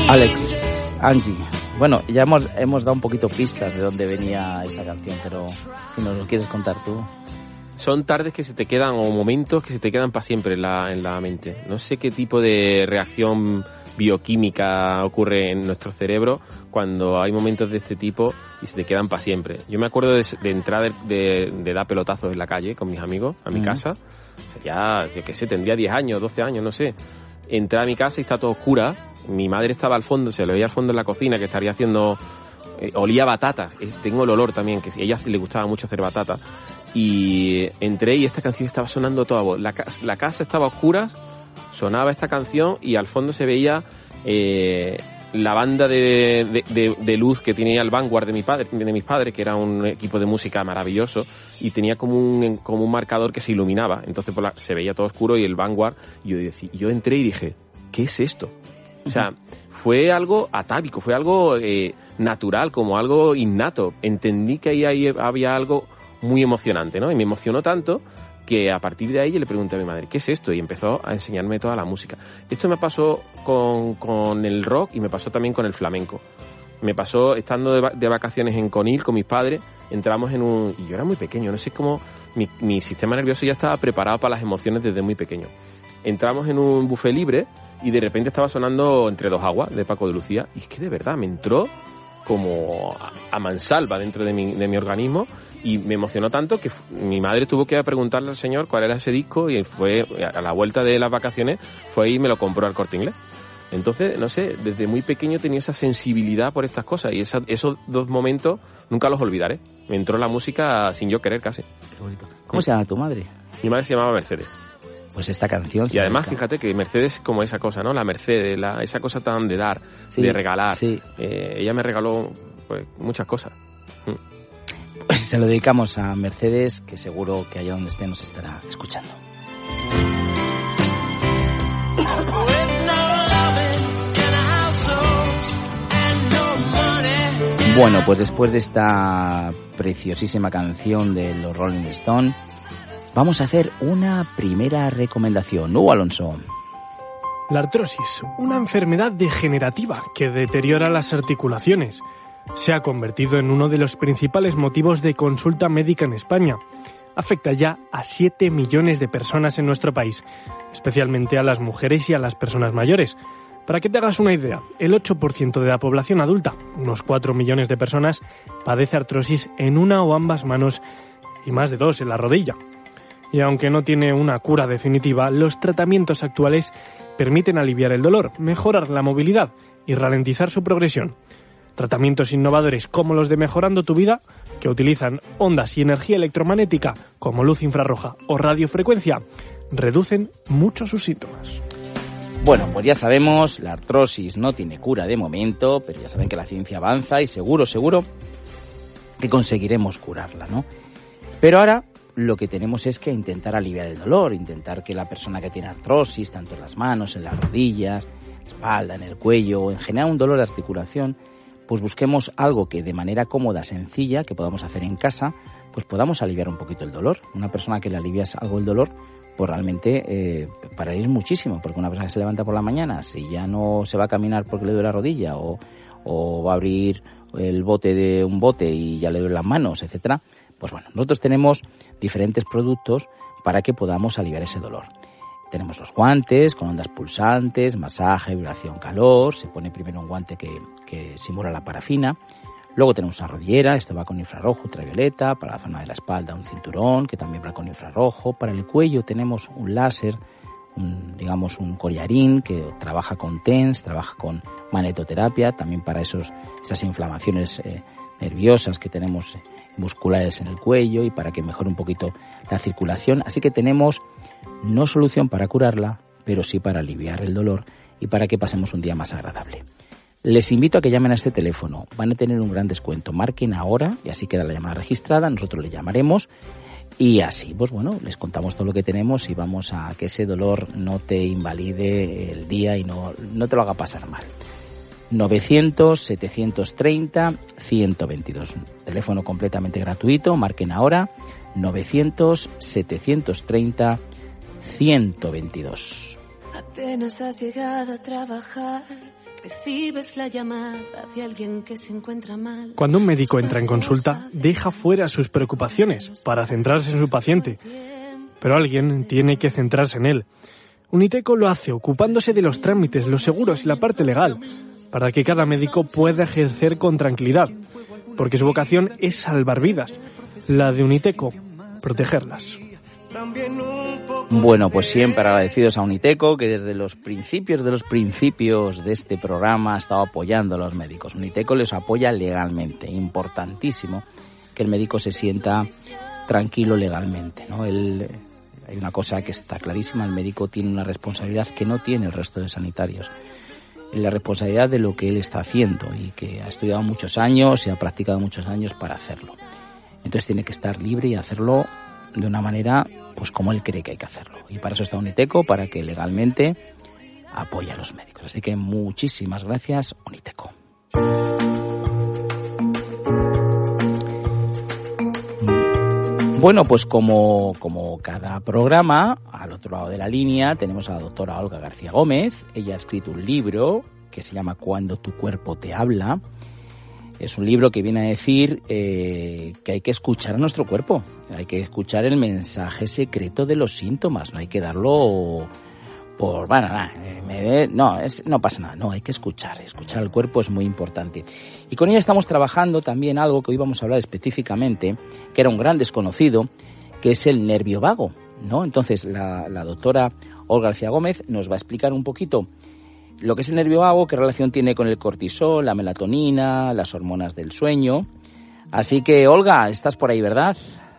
Alex, Angie. Bueno, ya hemos dado un poquito pistas de dónde venía esta canción, pero si nos lo quieres contar tú. Son tardes que se te quedan, o momentos que se te quedan para siempre en la mente. No sé qué tipo de reacción bioquímica ocurre en nuestro cerebro cuando hay momentos de este tipo y se te quedan para siempre. Yo me acuerdo de entrar de dar pelotazos en la calle con mis amigos a mi casa. O sea, ya, yo qué sé, tendría 10 años, 12 años, no sé. Entré a mi casa y está todo oscura. Mi madre estaba al fondo, se le veía al fondo en la cocina que estaría haciendo... olía batatas. Tengo el olor también, que a ella le gustaba mucho hacer batatas. Y entré y esta canción estaba sonando a toda voz. La casa estaba a oscuras, sonaba esta canción y al fondo se veía la banda de luz que tenía el Vanguard de mis padres, que era un equipo de música maravilloso, y tenía como un marcador que se iluminaba. Entonces se veía todo oscuro y el Vanguard. Y yo entré y dije, ¿qué es esto? O sea, fue algo atávico, fue algo natural, como algo innato. Entendí que ahí había algo muy emocionante, ¿no? Y me emocionó tanto que a partir de ahí yo le pregunté a mi madre, ¿qué es esto? Y empezó a enseñarme toda la música. Esto me pasó con el rock y me pasó también con el flamenco. Me pasó estando de vacaciones en Conil con mis padres, entramos y yo era muy pequeño, no sé cómo mi sistema nervioso ya estaba preparado para las emociones desde muy pequeño. Entramos en un buffet libre y de repente estaba sonando Entre dos aguas de Paco de Lucía, y es que de verdad me entró como a mansalva dentro de mi organismo y me emocionó tanto que mi madre tuvo que preguntarle al señor cuál era ese disco, y fue a la vuelta de las vacaciones fue y me lo compró al Corte Inglés. Entonces, no sé, desde muy pequeño tenía esa sensibilidad por estas cosas y esos dos momentos nunca los olvidaré. Me entró la música sin yo querer casi. Qué bonito. ¿Cómo se llama tu madre? Mi madre se llamaba Mercedes. Pues esta canción... Y además, fíjate que Mercedes es como esa cosa, ¿no? La Mercedes, esa cosa tan de dar, sí, de regalar. Sí. Ella me regaló pues muchas cosas. Pues se lo dedicamos a Mercedes, que seguro que allá donde esté nos estará escuchando. Bueno, pues después de esta preciosísima canción de los Rolling Stones, vamos a hacer una primera recomendación. ¿No, Alonso? La artrosis, una enfermedad degenerativa que deteriora las articulaciones, se ha convertido en uno de los principales motivos de consulta médica en España. Afecta ya a 7 millones de personas en nuestro país, especialmente a las mujeres y a las personas mayores. Para que te hagas una idea, el 8% de la población adulta, unos 4 millones de personas, padece artrosis en una o ambas manos y más de 2 en la rodilla. Y aunque no tiene una cura definitiva, los tratamientos actuales permiten aliviar el dolor, mejorar la movilidad y ralentizar su progresión. Tratamientos innovadores como los de Mejorando tu Vida, que utilizan ondas y energía electromagnética como luz infrarroja o radiofrecuencia, reducen mucho sus síntomas. Bueno, pues ya sabemos, la artrosis no tiene cura de momento, pero ya saben que la ciencia avanza y seguro que conseguiremos curarla, ¿no? Pero ahora lo que tenemos es que intentar aliviar el dolor, intentar que la persona que tiene artrosis, tanto en las manos, en las rodillas, espalda, en el cuello, en general un dolor de articulación, pues busquemos algo que de manera cómoda, sencilla, que podamos hacer en casa, pues podamos aliviar un poquito el dolor. Una persona que le alivias algo el dolor, pues realmente para él es muchísimo, porque una persona que se levanta por la mañana, si ya no se va a caminar porque le duele la rodilla o va a abrir el bote de un bote y ya le duele las manos, etcétera, pues bueno, nosotros tenemos diferentes productos para que podamos aliviar ese dolor. Tenemos los guantes con ondas pulsantes, masaje, vibración, calor. Se pone primero un guante que simula la parafina. Luego tenemos una rodillera, esto va con infrarrojo, ultravioleta. Para la zona de la espalda un cinturón que también va con infrarrojo. Para el cuello tenemos un láser, un collarín que trabaja con TENS, trabaja con magnetoterapia, también para esas inflamaciones nerviosas que tenemos musculares en el cuello y para que mejore un poquito la circulación. Así que tenemos no solución para curarla, pero sí para aliviar el dolor y para que pasemos un día más agradable. Les invito a que llamen a este teléfono, van a tener un gran descuento. Marquen ahora y así queda la llamada registrada, nosotros le llamaremos y así, pues bueno, les contamos todo lo que tenemos y vamos a que ese dolor no te invalide el día y no te lo haga pasar mal. 900-730-122. Teléfono completamente gratuito, marquen ahora 900-730-122. Apenas has llegado a trabajar, Recibes la llamada de alguien que se encuentra mal. Cuando un médico entra en consulta, deja fuera sus preocupaciones para centrarse en su paciente. Pero alguien tiene que centrarse en él. Uniteco lo hace ocupándose de los trámites, los seguros y la parte legal, para que cada médico pueda ejercer con tranquilidad, porque su vocación es salvar vidas. La de Uniteco, protegerlas. Bueno, pues siempre agradecidos a Uniteco, que desde los principios de este programa ha estado apoyando a los médicos. Uniteco les apoya legalmente, importantísimo que el médico se sienta tranquilo legalmente, ¿no? Hay una cosa que está clarísima, el médico tiene una responsabilidad que no tiene el resto de sanitarios. La responsabilidad de lo que él está haciendo y que ha estudiado muchos años y ha practicado muchos años para hacerlo. Entonces tiene que estar libre y hacerlo de una manera pues como él cree que hay que hacerlo. Y para eso está Uniteco, para que legalmente apoye a los médicos. Así que muchísimas gracias, Uniteco. Bueno, pues como cada programa, al otro lado de la línea tenemos a la doctora Olga García Gómez. Ella ha escrito un libro que se llama Cuando tu cuerpo te habla. Es un libro que viene a decir que hay que escuchar a nuestro cuerpo, hay que escuchar el mensaje secreto de los síntomas, no hay que darlo por, bueno, no pasa nada, no, hay que escuchar al cuerpo es muy importante. Y con ella estamos trabajando también algo que hoy vamos a hablar específicamente, que era un gran desconocido, que es el nervio vago, ¿no? Entonces la doctora Olga García Gómez nos va a explicar un poquito lo que es el nervio vago, qué relación tiene con el cortisol, la melatonina, las hormonas del sueño. Así que, Olga, estás por ahí, ¿verdad?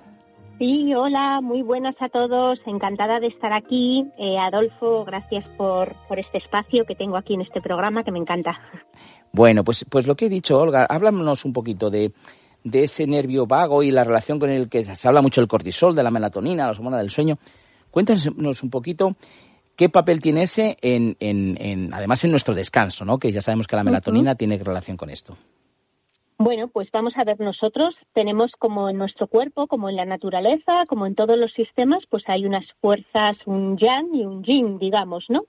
Sí, hola, muy buenas a todos. Encantada de estar aquí. Adolfo, gracias por este espacio que tengo aquí en este programa, que me encanta. Bueno, pues lo que he dicho, Olga, háblanos un poquito de ese nervio vago y la relación con el que se habla mucho del cortisol, de la melatonina, las hormonas del sueño. Cuéntanos un poquito qué papel tiene ese además en nuestro descanso, ¿no? Que ya sabemos que la melatonina tiene relación con esto. Bueno, pues vamos a ver, nosotros tenemos como en nuestro cuerpo, como en la naturaleza, como en todos los sistemas, pues hay unas fuerzas, un yang y un yin, digamos, ¿no?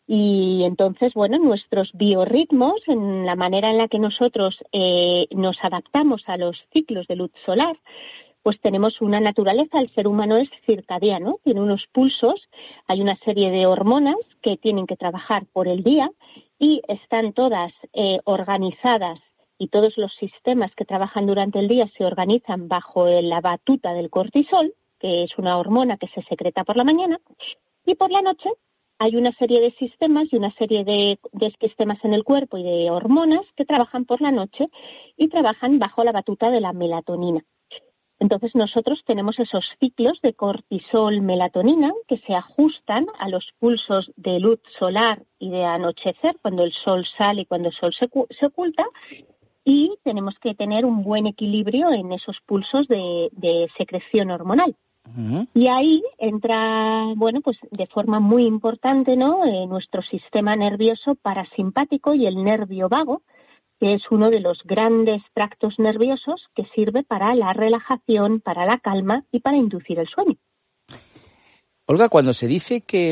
Y entonces, bueno, nuestros biorritmos, en la manera en la que nosotros nos adaptamos a los ciclos de luz solar, pues tenemos una naturaleza, el ser humano es circadiano, tiene unos pulsos, hay una serie de hormonas que tienen que trabajar por el día y están todas organizadas y todos los sistemas que trabajan durante el día se organizan bajo la batuta del cortisol, que es una hormona que se secreta por la mañana, y por la noche hay una serie de sistemas y una serie de sistemas en el cuerpo y de hormonas que trabajan por la noche y trabajan bajo la batuta de la melatonina. Entonces nosotros tenemos esos ciclos de cortisol-melatonina que se ajustan a los pulsos de luz solar y de anochecer, cuando el sol sale y cuando el sol se oculta, y tenemos que tener un buen equilibrio en esos pulsos de secreción hormonal. Uh-huh. Y ahí entra, bueno, pues de forma muy importante, ¿no?, nuestro sistema nervioso parasimpático y el nervio vago, que es uno de los grandes tractos nerviosos que sirve para la relajación, para la calma y para inducir el sueño. Olga, cuando se dice que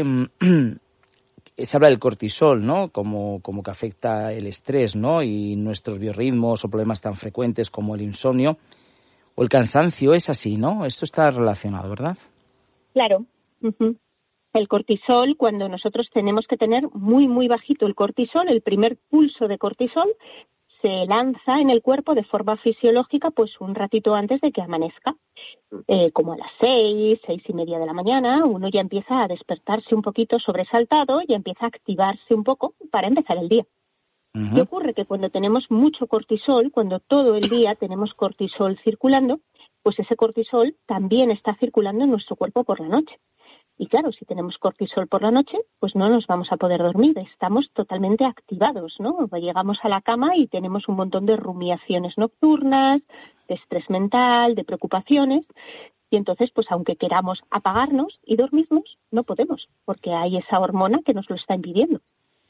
se habla del cortisol, ¿no?, como que afecta el estrés, ¿no?, y nuestros biorritmos o problemas tan frecuentes como el insomnio o el cansancio, es así, ¿no? Esto está relacionado, ¿verdad? Claro. Uh-huh. El cortisol, cuando nosotros tenemos que tener muy, muy bajito el cortisol, el primer pulso de cortisol se lanza en el cuerpo de forma fisiológica pues un ratito antes de que amanezca. Como a las 6:30 de la mañana, uno ya empieza a despertarse un poquito sobresaltado y empieza a activarse un poco para empezar el día. Uh-huh. ¿Qué ocurre? Que cuando tenemos mucho cortisol, cuando todo el día tenemos cortisol circulando, pues ese cortisol también está circulando en nuestro cuerpo por la noche. Y claro, si tenemos cortisol por la noche, pues no nos vamos a poder dormir, estamos totalmente activados, ¿no? Llegamos a la cama y tenemos un montón de rumiaciones nocturnas, de estrés mental, de preocupaciones, y entonces, pues aunque queramos apagarnos y dormirnos, no podemos, porque hay esa hormona que nos lo está impidiendo.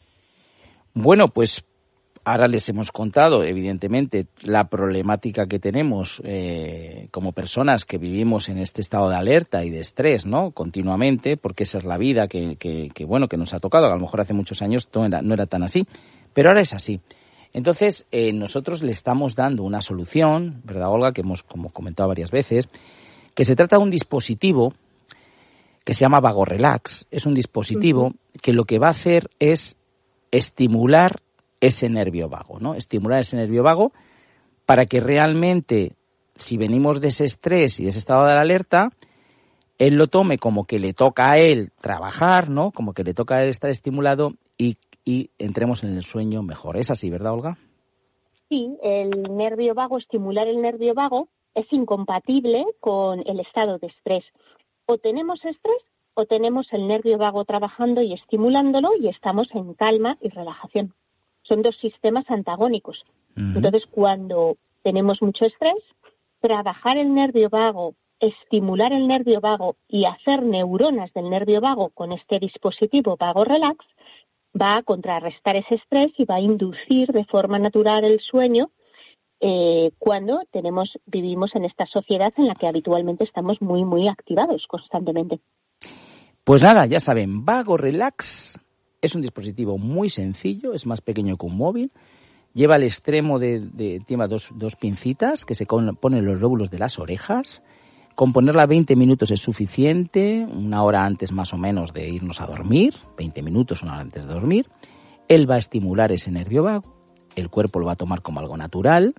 Bueno, pues ahora les hemos contado, evidentemente, la problemática que tenemos como personas que vivimos en este estado de alerta y de estrés, ¿no?, continuamente, porque esa es la vida que nos ha tocado. A lo mejor hace muchos años no era tan así, Pero ahora es así. Entonces, nosotros le estamos dando una solución, ¿verdad, Olga?, que hemos como comentado varias veces, que se trata de un dispositivo que se llama VagoRelax. Es un dispositivo que lo que va a hacer es estimular ese nervio vago, ¿no? Estimular ese nervio vago para que realmente, si venimos de ese estrés y de ese estado de alerta, él lo tome como que le toca a él trabajar, ¿no? Como que le toca a él estar estimulado y entremos en el sueño mejor. ¿Es así, verdad, Olga? Sí, el nervio vago, estimular el nervio vago es incompatible con el estado de estrés. O tenemos estrés o tenemos el nervio vago trabajando y estimulándolo y estamos en calma y relajación. Son dos sistemas antagónicos. Entonces, cuando tenemos mucho estrés, trabajar el nervio vago, estimular el nervio vago y hacer neuronas del nervio vago con este dispositivo VagoRelax va a contrarrestar ese estrés y va a inducir de forma natural el sueño cuando vivimos en esta sociedad en la que habitualmente estamos muy, muy activados constantemente. Pues nada, ya saben, VagoRelax es un dispositivo muy sencillo, es más pequeño que un móvil, lleva al extremo tiene dos pincitas que se ponen en los lóbulos de las orejas. Con ponerla 20 minutos es suficiente, una hora antes más o menos de irnos a dormir, 20 minutos, una hora antes de dormir. Él va a estimular ese nervio vago, el cuerpo lo va a tomar como algo natural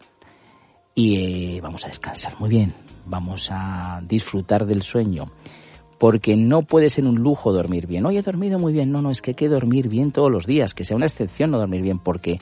y vamos a descansar muy bien, vamos a disfrutar del sueño, porque no puede ser un lujo dormir bien. Hoy he dormido muy bien, no, es que hay que dormir bien todos los días, que sea una excepción no dormir bien, porque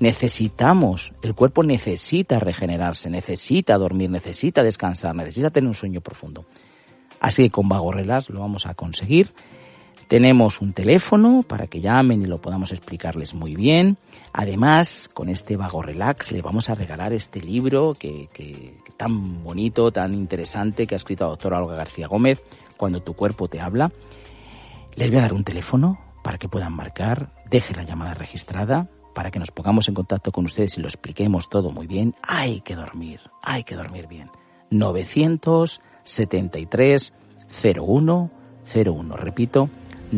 el cuerpo necesita regenerarse, necesita dormir, necesita descansar, necesita tener un sueño profundo. Así que con VagoRelax lo vamos a conseguir. Tenemos un teléfono para que llamen y lo podamos explicarles muy bien. Además, con este VagoRelax le vamos a regalar este libro que tan bonito, tan interesante, que ha escrito la doctora Olga García Gómez, Cuando tu cuerpo te habla. Les voy a dar un teléfono para que puedan marcar, deje la llamada registrada, para que nos pongamos en contacto con ustedes y lo expliquemos todo muy bien. Hay que dormir bien. 973 01 01. Repito,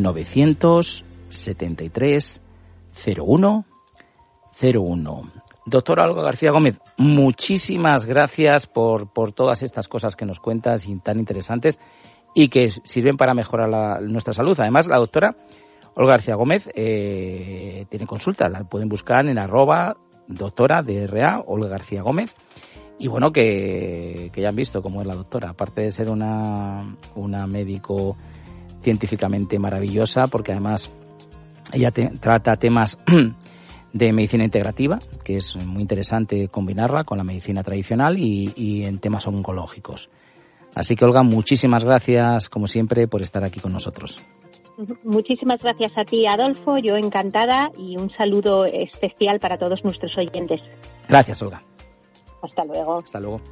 973 01 01. Doctora Olga García Gómez, muchísimas gracias por todas estas cosas que nos cuentas y tan interesantes y que sirven para mejorar nuestra salud. Además, la doctora Olga García Gómez tiene consulta, la pueden buscar en @doctora DRA Olga García Gómez. Y bueno, que ya han visto cómo es la doctora, aparte de ser una médico científicamente maravillosa, porque además ella trata temas de medicina integrativa, que es muy interesante combinarla con la medicina tradicional y en temas oncológicos. Así que, Olga, muchísimas gracias, como siempre, por estar aquí con nosotros. Muchísimas gracias a ti, Adolfo. Yo encantada y un saludo especial para todos nuestros oyentes. Gracias, Olga. Hasta luego. Hasta luego.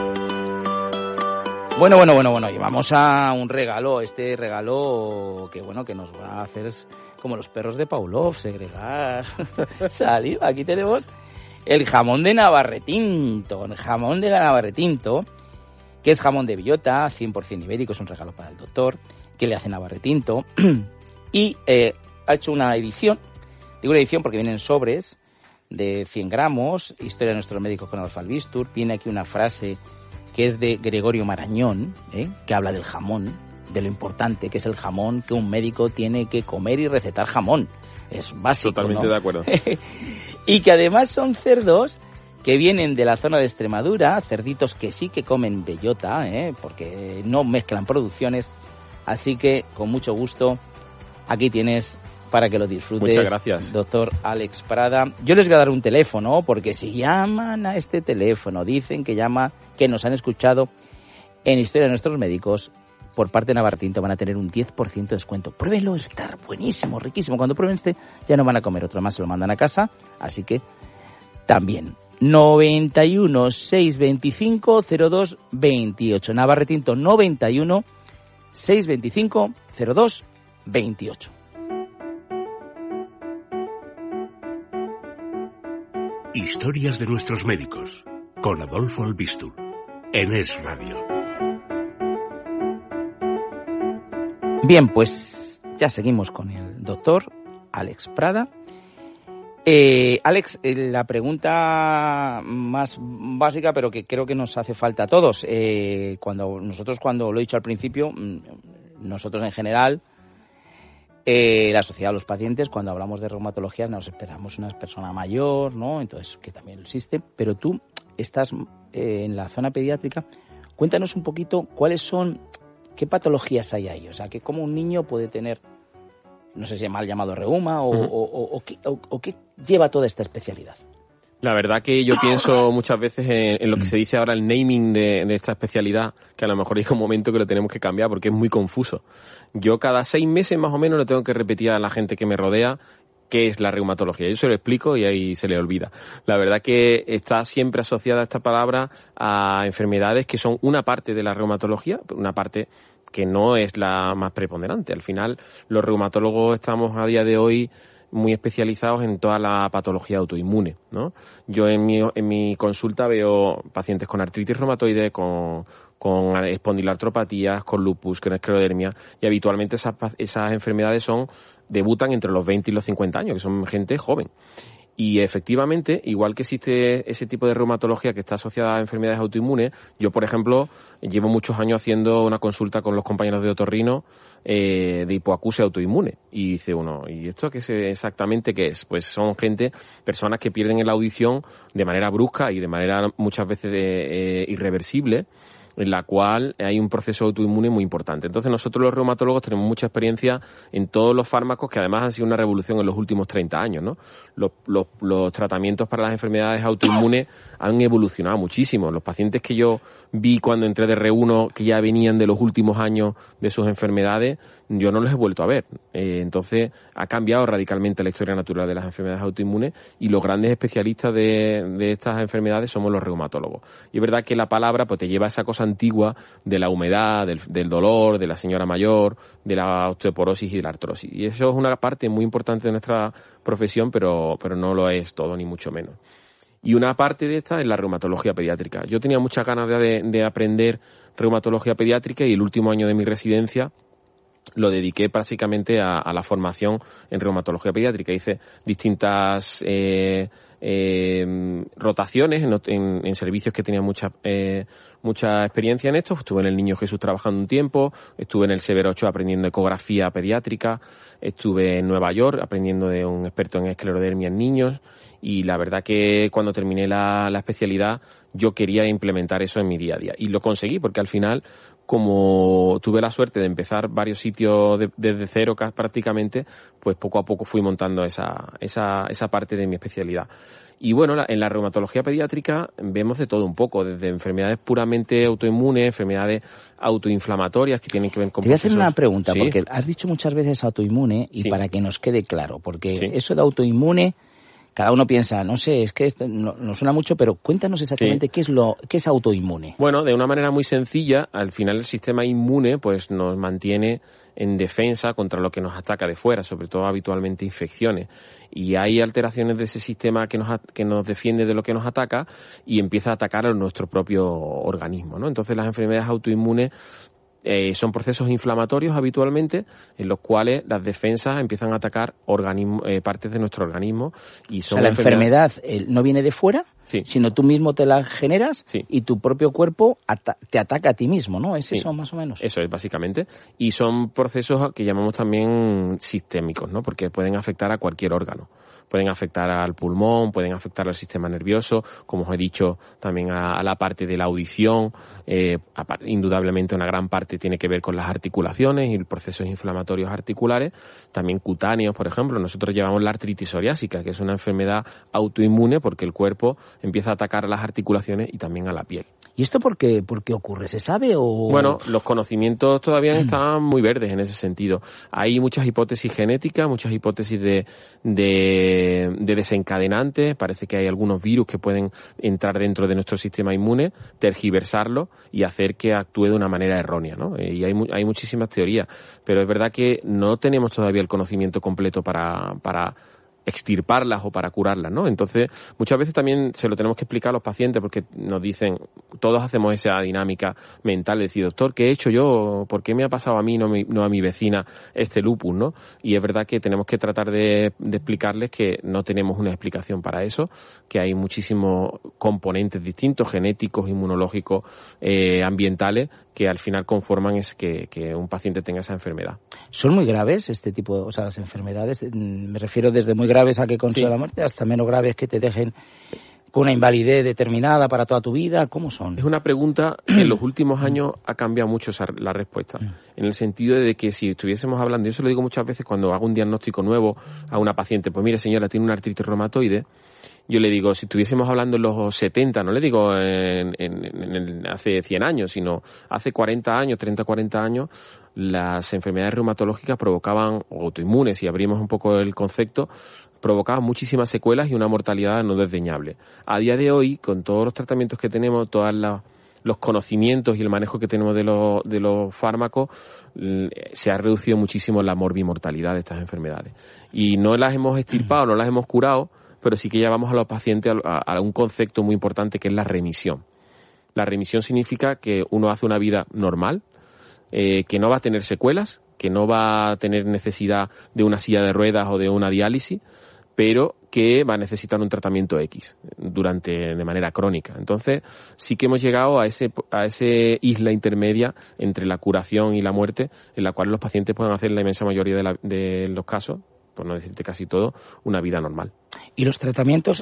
Bueno. Y vamos a un regalo. Este regalo que nos va a hacer como los perros de Pavlov, segregar saliva. Aquí tenemos el jamón de Navarretinto. El jamón de Navarretinto, que es jamón de bellota, 100% ibérico. Es un regalo para el doctor, que le hace Navarretinto, y ha hecho una edición, digo una edición porque vienen sobres de 100 gramos, historia de nuestros médicos con Adolfo Albistur. Tiene aquí una frase que es de Gregorio Marañón, que habla del jamón, de lo importante que es el jamón, que un médico tiene que comer y recetar jamón. Es básico, totalmente, ¿no? De acuerdo. Y que además son cerdos que vienen de la zona de Extremadura, cerditos que sí que comen bellota, porque no mezclan producciones. Así que, con mucho gusto, aquí tienes para que lo disfrutes. Muchas gracias, doctor Alex Prada. Yo les voy a dar un teléfono, porque si llaman a este teléfono, dicen que nos han escuchado en Historia de Nuestros Médicos, por parte de Navarretinto van a tener un 10% de descuento. Pruébenlo, está buenísimo, riquísimo. Cuando prueben ya no van a comer otro más, se lo mandan a casa. Así que, también. 91 625 02 28. Navarretinto 91 625 02 28. Historias de nuestros médicos, con Adolfo Albistur, en Es Radio. Bien, pues ya seguimos con el doctor Alex Prada. Alex, la pregunta más básica, pero que creo que nos hace falta a todos. Cuando lo he dicho al principio, nosotros en general, la sociedad, los pacientes, cuando hablamos de reumatología nos esperamos una persona mayor, ¿no? Entonces, que también existe, pero tú estás en la zona pediátrica. Cuéntanos un poquito qué patologías hay ahí, o sea, que cómo un niño puede tener, no sé si mal llamado reuma o qué lleva toda esta especialidad. La verdad que yo pienso muchas veces en lo que se dice ahora el naming de esta especialidad, que a lo mejor llega un momento que lo tenemos que cambiar porque es muy confuso. Yo cada 6 meses más o menos le tengo que repetir a la gente que me rodea qué es la reumatología. Yo se lo explico y ahí se le olvida. La verdad que está siempre asociada esta palabra a enfermedades que son una parte de la reumatología, una parte que no es la más preponderante. Al final, los reumatólogos estamos a día de hoy muy especializados en toda la patología autoinmune, ¿no? Yo en mi consulta veo pacientes con artritis reumatoide, con espondiloartropatías, con lupus, con esclerodermia, y habitualmente esas enfermedades debutan entre los 20 y los 50 años, que son gente joven. Y efectivamente, igual que existe ese tipo de reumatología que está asociada a enfermedades autoinmunes, yo, por ejemplo, llevo muchos años haciendo una consulta con los compañeros de otorrino de hipoacusia autoinmune. Y dice uno, ¿y esto exactamente qué es? Pues son personas que pierden la audición de manera brusca y de manera muchas veces irreversible, en la cual hay un proceso autoinmune muy importante. Entonces nosotros los reumatólogos tenemos mucha experiencia en todos los fármacos que además han sido una revolución en los últimos 30 años, ¿no? Los tratamientos para las enfermedades autoinmunes han evolucionado muchísimo. Los pacientes que yo vi cuando entré de R1, que ya venían de los últimos años de sus enfermedades, yo no los he vuelto a ver. Entonces ha cambiado radicalmente la historia natural de las enfermedades autoinmunes y los grandes especialistas de estas enfermedades somos los reumatólogos. Y es verdad que la palabra pues te lleva a esa cosa antigua de la humedad, del dolor, de la señora mayor, de la osteoporosis y de la artrosis. Y eso es una parte muy importante de nuestra profesión, pero no lo es todo, ni mucho menos. Y una parte de esta es la reumatología pediátrica. Yo tenía muchas ganas de aprender reumatología pediátrica y el último año de mi residencia lo dediqué básicamente a la formación en reumatología pediátrica. Hice distintas rotaciones en servicios que tenían mucha experiencia en esto. Estuve en el Niño Jesús trabajando un tiempo, estuve en el Severo Ochoa aprendiendo ecografía pediátrica, estuve en Nueva York aprendiendo de un experto en esclerodermia en niños, y la verdad que cuando terminé la especialidad yo quería implementar eso en mi día a día y lo conseguí, porque al final, como tuve la suerte de empezar varios sitios desde cero prácticamente, pues poco a poco fui montando esa parte de mi especialidad. Y bueno, en la reumatología pediátrica vemos de todo un poco, desde enfermedades puramente autoinmunes, enfermedades autoinflamatorias que tienen que ver con... Te voy a hacer una pregunta, ¿Sí? Porque has dicho muchas veces autoinmune y Sí. para que nos quede claro, porque Sí. eso de autoinmune, cada uno piensa, no sé, es que esto no suena mucho, pero cuéntanos exactamente Sí. qué es autoinmune. Bueno, de una manera muy sencilla, al final el sistema inmune pues nos mantiene en defensa contra lo que nos ataca de fuera, sobre todo habitualmente infecciones. Y hay alteraciones de ese sistema que nos defiende de lo que nos ataca y empieza a atacar a nuestro propio organismo, ¿no? Entonces las enfermedades autoinmunes son procesos inflamatorios habitualmente en los cuales las defensas empiezan a atacar partes de nuestro organismo y son O sea, la enfermedad no viene de fuera, Sí. sino tú mismo te la generas Sí. y tu propio cuerpo te ataca a ti mismo, ¿no? ¿Es Sí. eso más o menos? Eso es, básicamente. Y son procesos que llamamos también sistémicos, ¿no? Porque pueden afectar a cualquier órgano. Pueden afectar al pulmón, pueden afectar al sistema nervioso, como os he dicho, también a la parte de la audición. Indudablemente una gran parte tiene que ver con las articulaciones y procesos inflamatorios articulares, también cutáneos, por ejemplo. Nosotros llevamos la artritis psoriásica, que es una enfermedad autoinmune porque el cuerpo empieza a atacar a las articulaciones y también a la piel. ¿Y esto por qué ocurre? ¿Se sabe o...? Bueno, los conocimientos todavía están muy verdes en ese sentido. Hay muchas hipótesis genéticas, muchas hipótesis de desencadenantes. Parece que hay algunos virus que pueden entrar dentro de nuestro sistema inmune, tergiversarlo y hacer que actúe de una manera errónea, ¿no? Y hay muchísimas teorías, pero es verdad que no tenemos todavía el conocimiento completo para extirparlas o para curarlas, ¿no? Entonces, muchas veces también se lo tenemos que explicar a los pacientes porque nos dicen, todos hacemos esa dinámica mental de decir, doctor, ¿qué he hecho yo? ¿Por qué me ha pasado a mí, no a mi vecina, este lupus, ¿no? Y es verdad que tenemos que tratar de explicarles que no tenemos una explicación para eso, que hay muchísimos componentes distintos, genéticos, inmunológicos, ambientales, que al final conforman que un paciente tenga esa enfermedad. ¿Son muy graves este tipo, o sea, las enfermedades? Me refiero desde muy graves a que consiga la muerte hasta menos graves que te dejen con una invalidez determinada para toda tu vida. ¿Cómo son? Es una pregunta que en los últimos años ha cambiado mucho la respuesta, en el sentido de que si estuviésemos hablando, yo se lo digo muchas veces cuando hago un diagnóstico nuevo a una paciente, pues mire señora, tiene una artritis reumatoide. Yo le digo, si estuviésemos hablando en los 70, no le digo hace 100 años, sino hace 40 años, 30, 40 años, las enfermedades reumatológicas provocaban, o autoinmunes, si abrimos un poco el concepto, provocaban muchísimas secuelas y una mortalidad no desdeñable. A día de hoy, con todos los tratamientos que tenemos, todos los conocimientos y el manejo que tenemos de los fármacos, se ha reducido muchísimo la morbimortalidad de estas enfermedades. Y no las hemos extirpado, no las hemos curado, pero sí que llevamos a los pacientes a un concepto muy importante que es la remisión. La remisión significa que uno hace una vida normal, que no va a tener secuelas, que no va a tener necesidad de una silla de ruedas o de una diálisis, pero que va a necesitar un tratamiento X de manera crónica. Entonces, sí que hemos llegado a ese isla intermedia entre la curación y la muerte, en la cual los pacientes pueden hacer, la inmensa mayoría de los casos, por no decirte casi todo, una vida normal. Y los tratamientos,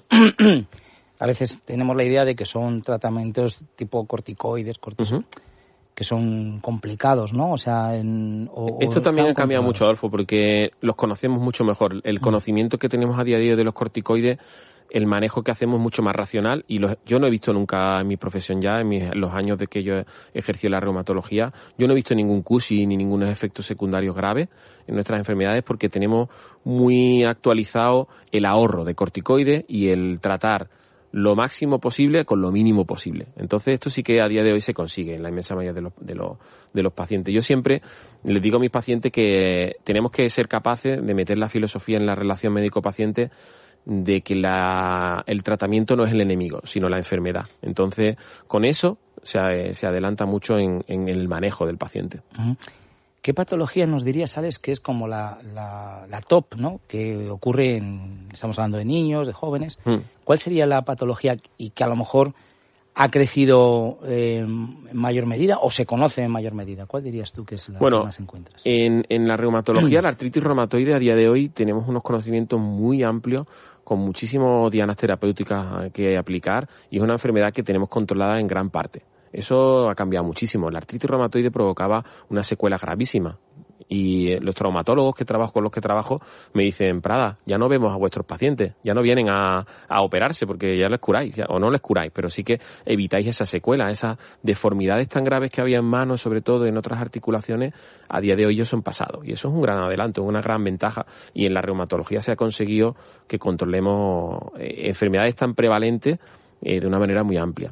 a veces tenemos la idea de que son tratamientos tipo corticoides, que son complicados, ¿no? O sea, esto también ha cambiado mucho, Adolfo, porque los conocemos mucho mejor. El conocimiento que tenemos a día de hoy de los corticoides, el manejo que hacemos es mucho más racional y yo no he visto nunca en mi profesión ya, en los años de que yo ejercí la reumatología, yo no he visto ningún CUSI ni ningunos efectos secundarios graves en nuestras enfermedades porque tenemos muy actualizado el ahorro de corticoides y el tratar lo máximo posible con lo mínimo posible. Entonces esto sí que a día de hoy se consigue en la inmensa mayoría de los pacientes. Yo siempre les digo a mis pacientes que tenemos que ser capaces de meter la filosofía en la relación médico-paciente de que el tratamiento no es el enemigo, sino la enfermedad. Entonces, con eso se adelanta mucho en el manejo del paciente. ¿Qué patología nos dirías, Alex, que es como la top, ¿no? Que ocurre estamos hablando de niños, de jóvenes. ¿Cuál sería la patología y que a lo mejor ha crecido en mayor medida o se conoce en mayor medida? ¿Cuál dirías tú que es la que más encuentras? En la reumatología, la artritis reumatoide, a día de hoy tenemos unos conocimientos muy amplios con muchísimas dianas terapéuticas que aplicar y es una enfermedad que tenemos controlada en gran parte. Eso ha cambiado muchísimo. La artritis reumatoide provocaba una secuela gravísima y los traumatólogos con los que trabajo me dicen, Prada, ya no vemos a vuestros pacientes, ya no vienen a operarse porque ya les curáis, o no les curáis, pero sí que evitáis esa secuela, esas deformidades tan graves que había en manos, sobre todo en otras articulaciones, a día de hoy ellos son pasados. Y eso es un gran adelanto, una gran ventaja. Y en la reumatología se ha conseguido que controlemos enfermedades tan prevalentes de una manera muy amplia.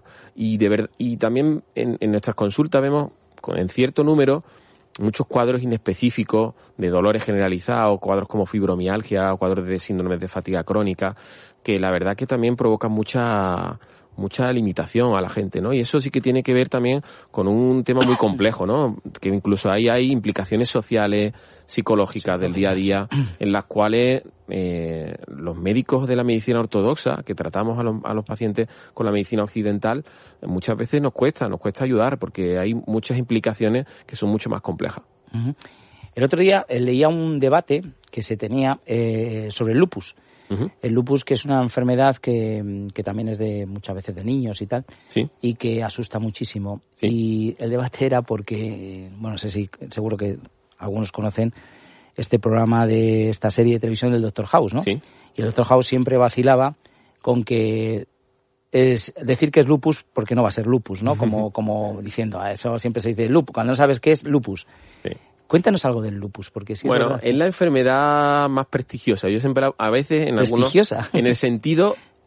Y también en nuestras consultas vemos en cierto número muchos cuadros inespecíficos de dolores generalizados, cuadros como fibromialgia, o cuadros de síndromes de fatiga crónica, que la verdad que también provocan mucha limitación a la gente, ¿no? Y eso sí que tiene que ver también con un tema muy complejo, ¿no? Que incluso ahí hay implicaciones sociales, psicológicas del día a día, en las cuales los médicos de la medicina ortodoxa, que tratamos a los pacientes con la medicina occidental, muchas veces nos cuesta ayudar, porque hay muchas implicaciones que son mucho más complejas. El otro día leía un debate que se tenía sobre el lupus. El lupus, que es una enfermedad que también es de muchas veces de niños y tal, y que asusta muchísimo. Y el debate era porque, bueno, seguro que algunos conocen este programa de esta serie de televisión del Dr. House, ¿no? Sí. Y el Dr. House siempre vacilaba con que es decir que es lupus porque no va a ser lupus, ¿no? Como diciendo, a eso siempre se dice lupus, cuando no sabes qué es lupus. Sí. Cuéntanos algo del lupus, porque sí. Bueno, es la enfermedad más prestigiosa. Yo siempre, a veces, en algunos, en el sentido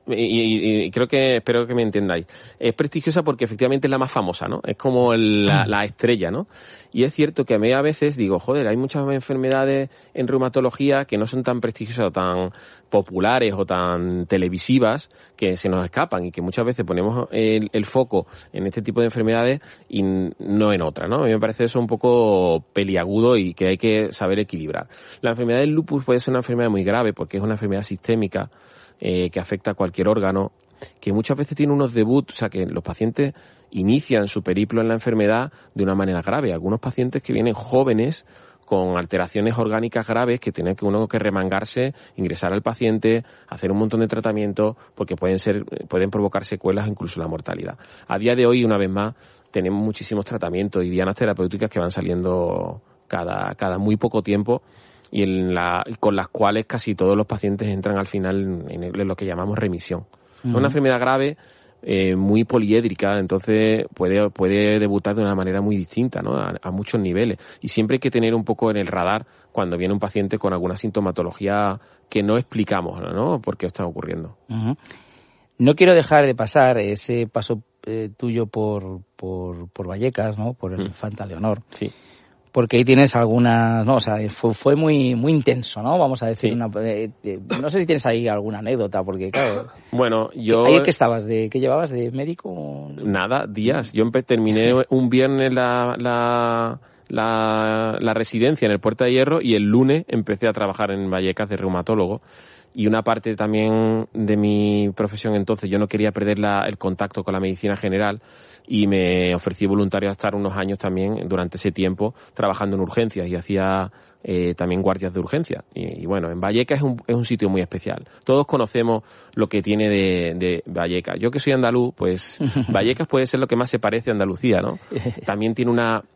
y creo que, espero que me entendáis. Es prestigiosa porque efectivamente es la más famosa, ¿no? Es como la estrella, ¿no? Y es cierto que a mí a veces digo, joder, hay muchas enfermedades en reumatología que no son tan prestigiosas o tan populares o tan televisivas que se nos escapan y que muchas veces ponemos el foco en este tipo de enfermedades y no en otras, ¿no? A mí me parece eso un poco peliagudo y que hay que saber equilibrar. La enfermedad del lupus puede ser una enfermedad muy grave porque es una enfermedad sistémica que afecta a cualquier órgano, que muchas veces tiene unos debuts, o sea, que los pacientes inician su periplo en la enfermedad de una manera grave. Algunos pacientes que vienen jóvenes con alteraciones orgánicas graves que tiene que uno que remangarse, ingresar al paciente, hacer un montón de tratamientos porque pueden provocar secuelas, incluso la mortalidad. A día de hoy, una vez más, tenemos muchísimos tratamientos y dianas terapéuticas que van saliendo cada muy poco tiempo y con las cuales casi todos los pacientes entran al final en lo que llamamos remisión. Es una enfermedad grave, muy poliédrica, entonces puede debutar de una manera muy distinta, ¿no? A muchos niveles. Y siempre hay que tener un poco en el radar cuando viene un paciente con alguna sintomatología que no explicamos, ¿no? Por qué está ocurriendo. Uh-huh. No quiero dejar de pasar ese paso tuyo por Vallecas, ¿no? Por el Infanta Leonor. Sí. Porque ahí tienes algunas, no, o sea, fue muy intenso, ¿no? Vamos a decir, sí. No sé si tienes ahí alguna anécdota, porque claro. Bueno, yo. ¿Ahí qué estabas? ¿Qué llevabas de médico? Nada, días. Yo terminé un viernes la residencia en el Puerta de Hierro y el lunes empecé a trabajar en Vallecas de reumatólogo. Y una parte también de mi profesión entonces, yo no quería perder el contacto con la medicina general y me ofrecí voluntario a estar unos años también durante ese tiempo trabajando en urgencias y hacía también guardias de urgencia. Y bueno, en Vallecas es un sitio muy especial. Todos conocemos lo que tiene de Vallecas. Yo que soy andaluz, pues Vallecas puede ser lo que más se parece a Andalucía, ¿no? También tiene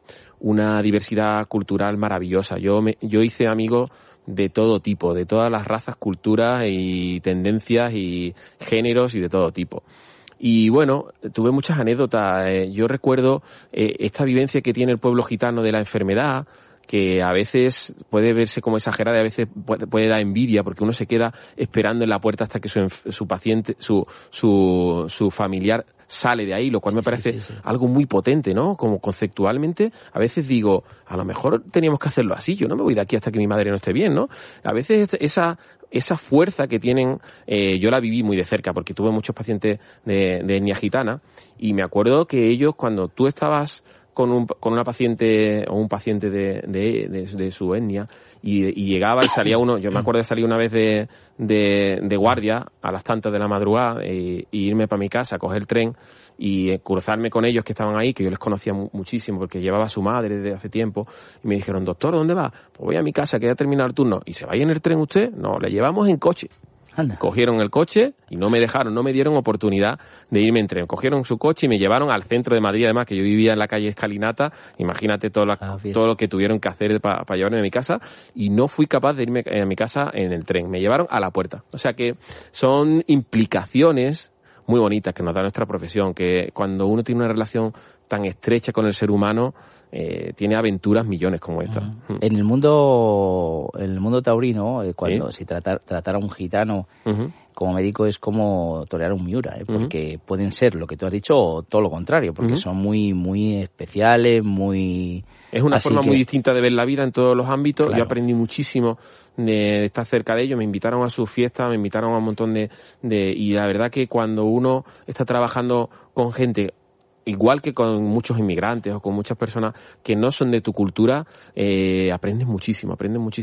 una diversidad cultural maravillosa. Yo hice amigos de todo tipo, de todas las razas, culturas y tendencias y géneros y de todo tipo. Y bueno, tuve muchas anécdotas. Yo recuerdo esta vivencia que tiene el pueblo gitano de la enfermedad, que a veces puede verse como exagerada y a veces puede dar envidia porque uno se queda esperando en la puerta hasta que su paciente, su familiar sale de ahí, lo cual me parece algo muy potente, ¿no? Como conceptualmente, a veces digo, a lo mejor teníamos que hacerlo así, yo no me voy de aquí hasta que mi madre no esté bien, ¿no? A veces esa fuerza que tienen, yo la viví muy de cerca porque tuve muchos pacientes de etnia gitana y me acuerdo que ellos, cuando tú estabas con una paciente o un paciente de su etnia y llegaba y salía uno, yo me acuerdo de salir una vez de guardia a las tantas de la madrugada y irme para mi casa, coger el tren y cruzarme con ellos que estaban ahí, que yo les conocía muchísimo porque llevaba a su madre desde hace tiempo y me dijeron, doctor, ¿dónde va? Pues voy a mi casa que ya ha terminado el turno. ¿Y se va en el tren usted? No, le llevamos en coche. Anda. Cogieron el coche y no me dieron oportunidad de irme en tren. Cogieron su coche y me llevaron al centro de Madrid, además que yo vivía en la calle Escalinata. Imagínate todo lo que tuvieron que hacer para llevarme a mi casa y no fui capaz de irme a mi casa en el tren. Me llevaron a la puerta. O sea que son implicaciones muy bonitas que nos da nuestra profesión, que cuando uno tiene una relación tan estrecha con el ser humano, tiene aventuras millones como esta. En el mundo taurino, cuando si tratar a un gitano como médico es como torear un miura, porque pueden ser lo que tú has dicho o todo lo contrario, porque son muy muy especiales, muy... Es una forma muy distinta de ver la vida en todos los ámbitos. Claro. Yo aprendí muchísimo de estar cerca de ellos, me invitaron a sus fiestas, me invitaron a un montón y la verdad que cuando uno está trabajando con gente, igual que con muchos inmigrantes o con muchas personas que no son de tu cultura, aprendes muchísimo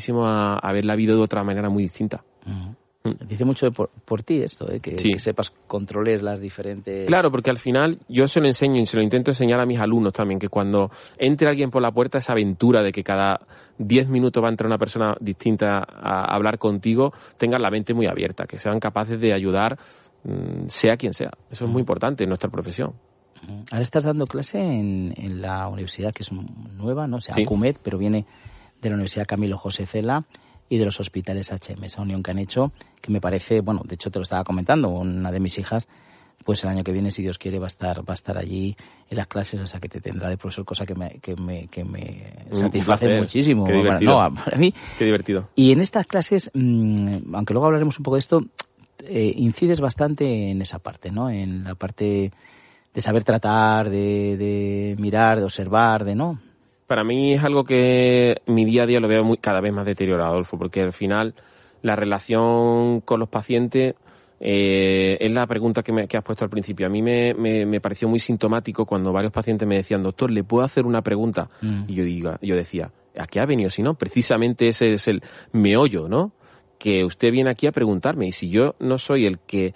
a ver la vida de otra manera muy distinta. Dice mucho por ti esto, que sepas, controles las diferentes... Claro, porque al final yo se lo enseño y se lo intento enseñar a mis alumnos también, que cuando entre alguien por la puerta, esa aventura de que cada 10 minutos va a entrar una persona distinta a hablar contigo, tengan la mente muy abierta, que sean capaces de ayudar, sea quien sea. Eso es muy importante en nuestra profesión. Ahora estás dando clase en la universidad que es nueva, ¿no? O sea, ACUMED, pero viene de la Universidad Camilo José Cela y de los hospitales HM, esa unión que han hecho, que me parece, bueno, de hecho te lo estaba comentando, una de mis hijas, pues el año que viene, si Dios quiere, va a estar allí en las clases, o sea, que te tendrá de profesor, cosa que me satisface muchísimo. Qué divertido. Para mí. Qué divertido. Y en estas clases, aunque luego hablaremos un poco de esto, incides bastante en esa parte, ¿no? En la parte de saber tratar, de mirar, de observar, ¿no? Para mí es algo que mi día a día lo veo cada vez más deteriorado, Adolfo, porque al final la relación con los pacientes es la pregunta que has puesto al principio. A mí me pareció muy sintomático cuando varios pacientes me decían, doctor, ¿le puedo hacer una pregunta? Y yo decía, ¿a qué ha venido si no? Precisamente ese es el meollo, ¿no? Que usted viene aquí a preguntarme, y si yo no soy el que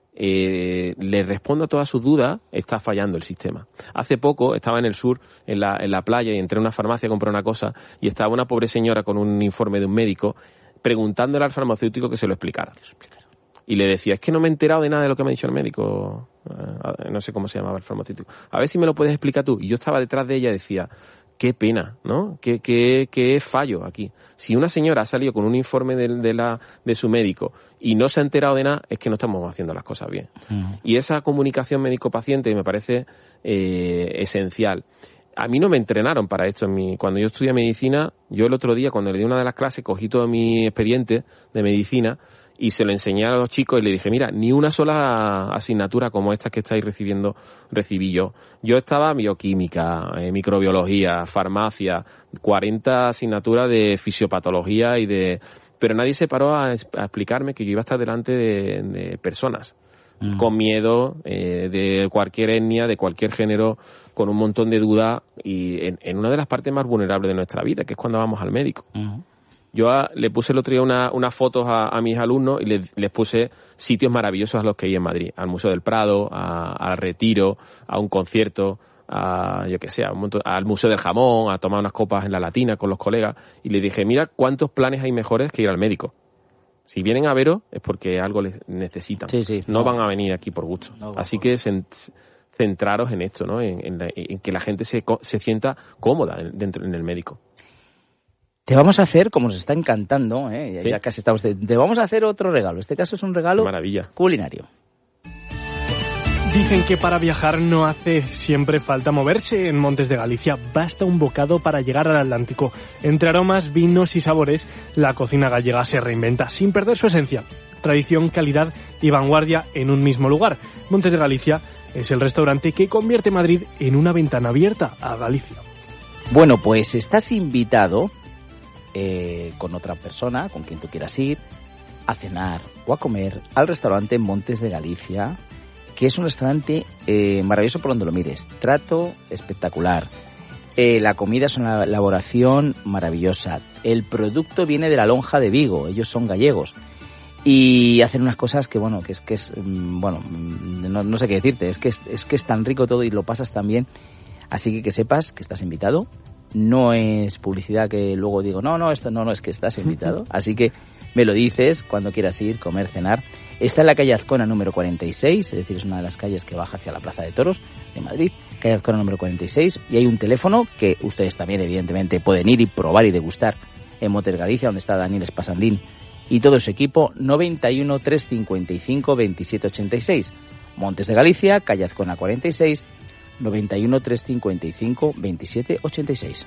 le respondo a todas sus dudas, está fallando el sistema. Hace poco estaba en el sur, en la playa, y entré a una farmacia a comprar una cosa, y estaba una pobre señora con un informe de un médico preguntándole al farmacéutico que se lo explicara. Y le decía, es que no me he enterado de nada de lo que me ha dicho el médico, no sé cómo se llamaba el farmacéutico, a ver si me lo puedes explicar tú. Y yo estaba detrás de ella y decía, qué pena, ¿no? Qué fallo aquí. Si una señora ha salido con un informe de su médico y no se ha enterado de nada, es que no estamos haciendo las cosas bien. Y esa comunicación médico-paciente me parece esencial. A mí no me entrenaron para esto. Cuando yo estudié medicina, yo el otro día, cuando le di una de las clases, cogí todo mi expediente de medicina y se lo enseñé a los chicos y le dije, mira, ni una sola asignatura como estas que estáis recibiendo recibí yo. Yo estaba bioquímica, microbiología, farmacia, 40 asignaturas de fisiopatología pero nadie se paró a explicarme que yo iba a estar delante de personas con miedo, de cualquier etnia, de cualquier género, con un montón de dudas y en una de las partes más vulnerables de nuestra vida, que es cuando vamos al médico. Yo le puse el otro día unas fotos a mis alumnos y les puse sitios maravillosos a los que ir en Madrid. Al Museo del Prado, al Retiro, a un concierto, al Museo del Jamón, a tomar unas copas en la Latina con los colegas. Y les dije, mira cuántos planes hay mejores que ir al médico. Si vienen a veros es porque algo les necesitan. Sí, no van a venir aquí por gusto. Así que centraros en esto, ¿no? En que la gente se sienta cómoda en el médico. Te vamos a hacer, como nos está encantando, ¿Sí? Ya casi está usted, te vamos a hacer otro regalo. Este caso es un regalo culinario. Dicen que para viajar no hace siempre falta moverse. En Montes de Galicia basta un bocado para llegar al Atlántico. Entre aromas, vinos y sabores, la cocina gallega se reinventa sin perder su esencia. Tradición, calidad y vanguardia en un mismo lugar. Montes de Galicia es el restaurante que convierte Madrid en una ventana abierta a Galicia. Bueno, pues estás invitado con otra persona, con quien tú quieras ir, a cenar o a comer al restaurante Montes de Galicia, que es un restaurante maravilloso por donde lo mires. Trato espectacular. La comida es una elaboración maravillosa. El producto viene de la lonja de Vigo, ellos son gallegos. Y hacen unas cosas que, no sé qué decirte, es que es tan rico todo y lo pasas tan bien. Así que sepas que estás invitado. No es publicidad que luego digo, es que estás invitado. Así que me lo dices cuando quieras ir, comer, cenar. Está en la calle Azcona número 46, es decir, es una de las calles que baja hacia la Plaza de Toros de Madrid, calle Azcona número 46, y hay un teléfono que ustedes también evidentemente pueden ir y probar y degustar en Montes Galicia, donde está Daniel Espasandín y todo su equipo, 91 355 2786. Montes de Galicia, calle Azcona 46, 91 355 2786.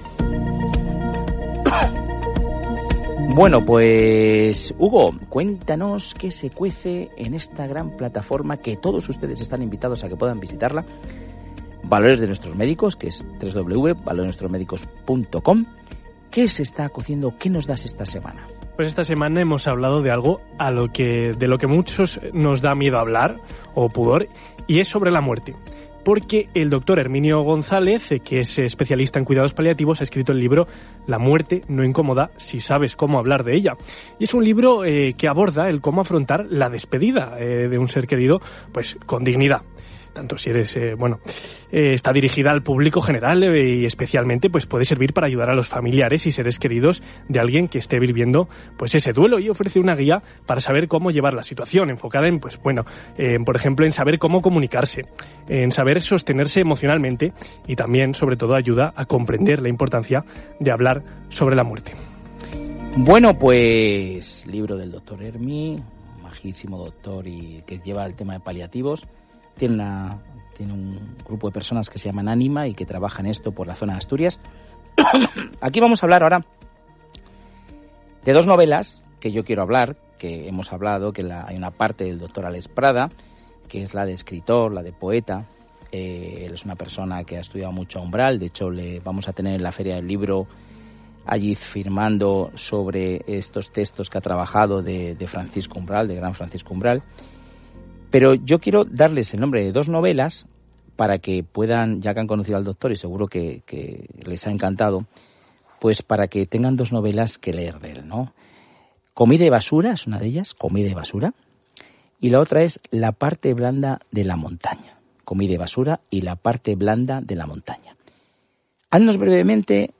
Bueno, pues Hugo, cuéntanos qué se cuece en esta gran plataforma que todos ustedes están invitados a que puedan visitarla. Valores de Nuestros Médicos, que es www.valoresdenuestrosmedicos.com. ¿Qué se está cociendo? ¿Qué nos das esta semana? Pues esta semana hemos hablado de algo de lo que muchos nos da miedo hablar o pudor, y es sobre la muerte. Porque el doctor Herminio González, que es especialista en cuidados paliativos, ha escrito el libro La muerte no incomoda si sabes cómo hablar de ella. Y es un libro que aborda el cómo afrontar la despedida de un ser querido, pues con dignidad. Tanto si eres, está dirigida al público general y especialmente pues puede servir para ayudar a los familiares y seres queridos de alguien que esté viviendo pues ese duelo, y ofrece una guía para saber cómo llevar la situación, enfocada en, por ejemplo, en saber cómo comunicarse, en saber sostenerse emocionalmente, y también, sobre todo, ayuda a comprender la importancia de hablar sobre la muerte. Bueno, pues libro del doctor Hermi, majísimo doctor y que lleva el tema de paliativos. Tiene un grupo de personas que se llaman Ánima y que trabajan esto por la zona de Asturias. Aquí vamos a hablar ahora de dos novelas que yo quiero hablar, que hemos hablado, que hay una parte del doctor Alex Prada, que es la de escritor, la de poeta. Él es una persona que ha estudiado mucho a Umbral. De hecho, le vamos a tener en la Feria del Libro allí firmando sobre estos textos que ha trabajado de Francisco Umbral, de gran Francisco Umbral. Pero yo quiero darles el nombre de 2 novelas para que puedan, ya que han conocido al doctor y seguro que les ha encantado, pues para que tengan 2 novelas que leer de él, ¿no? Comida y basura es una de ellas, Comida y basura, y la otra es La parte blanda de la montaña. Comida y basura y La parte blanda de la montaña. Haznos brevemente,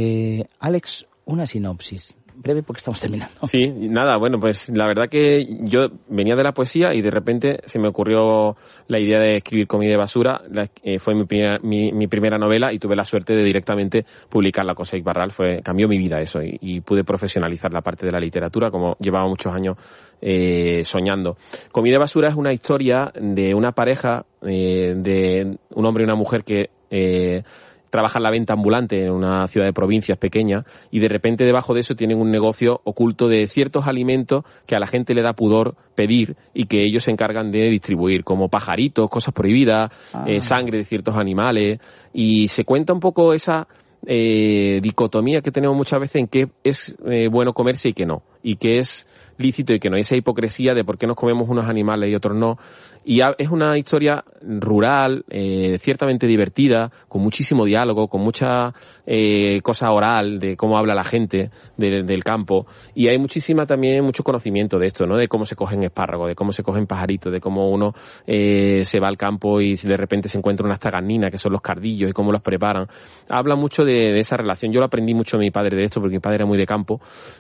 Alex, una sinopsis. Breve porque estamos terminando. Sí, nada, bueno, pues la verdad que yo venía de la poesía y de repente se me ocurrió la idea de escribir Comida y basura. Fue mi primera novela y tuve la suerte de directamente publicarla con Seix Barral. Cambió mi vida eso y pude profesionalizar la parte de la literatura como llevaba muchos años soñando. Comida y basura es una historia de una pareja, de un hombre y una mujer que trabajan la venta ambulante en una ciudad de provincias pequeña y de repente debajo de eso tienen un negocio oculto de ciertos alimentos que a la gente le da pudor pedir y que ellos se encargan de distribuir, como pajaritos, cosas prohibidas, sangre de ciertos animales, y se cuenta un poco esa dicotomía que tenemos muchas veces en qué es bueno comerse y qué no, y qué es lícito y que no, esa hipocresía de por qué nos comemos unos animales y otros no. Y es una historia rural, ciertamente divertida, con muchísimo diálogo, con mucha cosa oral de cómo habla la gente del campo, y hay mucho conocimiento de esto, ¿no? De cómo se cogen espárragos, de cómo se cogen pajaritos, de cómo uno se va al campo y de repente se encuentra unas taganinas, que son los cardillos, y cómo los preparan. Habla mucho de esa relación. Yo lo aprendí mucho de mi padre de esto, porque mi padre era muy de campo,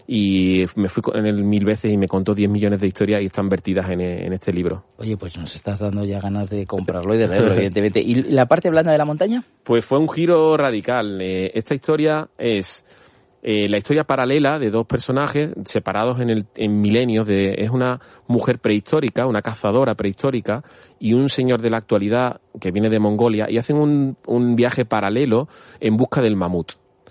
y me fui con él 1000 veces y me contó 10 millones de historias y están vertidas en este libro. Oye, pues nos estás dando ya ganas de comprarlo y de leerlo, evidentemente. ¿Y la parte blanda de la montaña? Pues fue un giro radical. Esta historia es la historia paralela de 2 personajes separados en milenios. Es una mujer prehistórica, una cazadora prehistórica, y un señor de la actualidad que viene de Mongolia, y hacen un viaje paralelo en busca del mamut.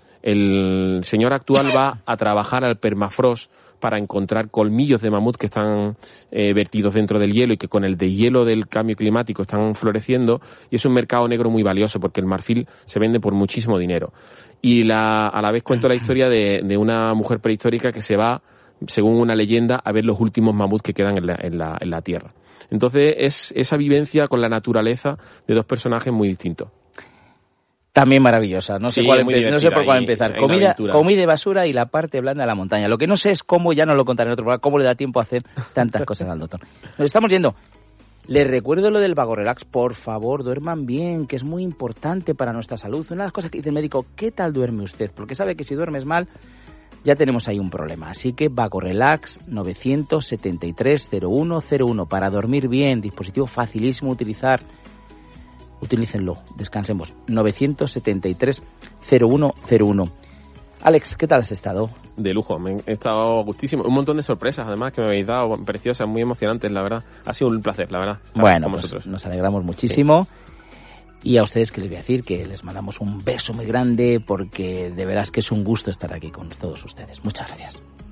El señor actual va a trabajar al permafrost para encontrar colmillos de mamut que están vertidos dentro del hielo y que con el deshielo del cambio climático están floreciendo, y es un mercado negro muy valioso porque el marfil se vende por muchísimo dinero. Y a la vez cuento la historia de una mujer prehistórica que se va, según una leyenda, a ver los últimos mamuts que quedan en la tierra. Entonces es esa vivencia con la naturaleza de 2 personajes muy distintos. También maravillosa, no sé por cuál empezar. Comida y basura y La parte blanda de la montaña. Lo que no sé es cómo, ya no lo contaré en otro programa, cómo le da tiempo a hacer tantas cosas al doctor. Nos estamos yendo. Les recuerdo lo del Vagorelax, por favor, duerman bien, que es muy importante para nuestra salud. Una de las cosas que dice el médico, ¿qué tal duerme usted? Porque sabe que si duermes mal, ya tenemos ahí un problema. Así que Vagorelax 973-0101 para dormir bien, dispositivo facilísimo de utilizar. Utilícenlo, descansemos. 973-0101. Alex, ¿qué tal has estado? De lujo, he estado gustísimo. Un montón de sorpresas, además, que me habéis dado, preciosas, muy emocionantes, la verdad. Ha sido un placer, la verdad. Bueno, pues nos alegramos muchísimo. Sí. Y a ustedes, que les voy a decir, que les mandamos un beso muy grande, porque de veras que es un gusto estar aquí con todos ustedes. Muchas gracias.